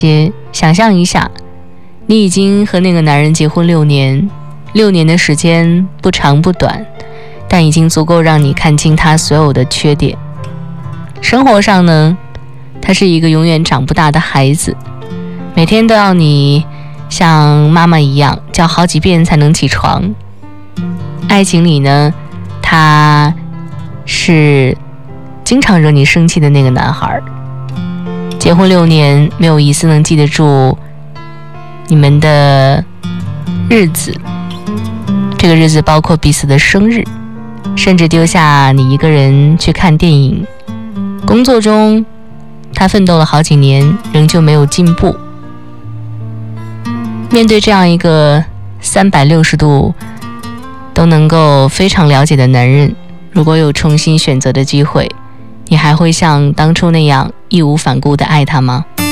想象一下，你已经和那个男人结婚6年，6年的时间不长不短，但已经足够让你看清他所有的缺点。生活上呢，他是一个永远长不大的孩子，每天都要你像妈妈一样叫好几遍才能起床。爱情里呢，他是经常惹你生气的那个男孩。结婚6年，没有一次能记得住你们的日子，这个日子包括彼此的生日，甚至丢下你一个人去看电影。工作中他奋斗了好几年，仍旧没有进步。面对这样一个360度都能够非常了解的男人，如果有重新选择的机会，你还会像当初那样义无反顾地爱他吗？